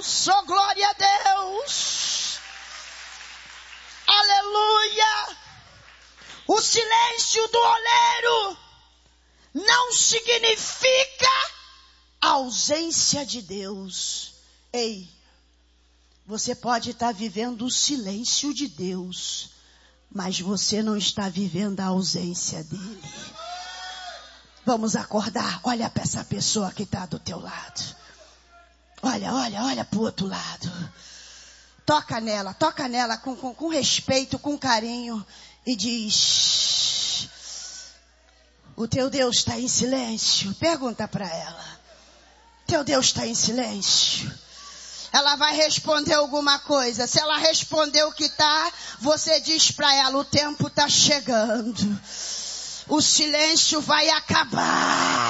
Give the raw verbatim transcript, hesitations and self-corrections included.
Deus, oh glória a Deus. Aleluia. O silêncio do oleiro não significa ausência de Deus. Ei, você pode estar vivendo o silêncio de Deus, mas você não está vivendo a ausência dele. Vamos acordar. Olha para essa pessoa que está do teu lado. Olha, olha, olha para o outro lado. Toca nela, toca nela com, com, com respeito, com carinho. E diz: o teu Deus está em silêncio? Pergunta para ela. Teu Deus está em silêncio? Ela vai responder alguma coisa. Se ela responder o que está, você diz para ela: o tempo está chegando. O silêncio vai acabar.